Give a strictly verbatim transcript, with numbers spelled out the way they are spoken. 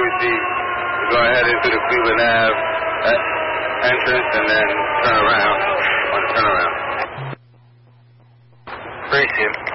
C. We go ahead into the Cleveland Avenue entrance and then turn around on the turnaround. Appreciate it.